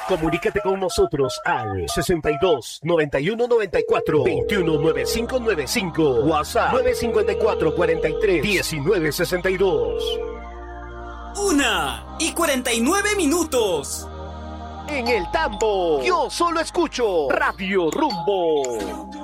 Comunícate con nosotros al 62 91 94 21 95 95. WhatsApp 954 43 19 62. 1:49. En el tambo, yo solo escucho Radio Rumbo.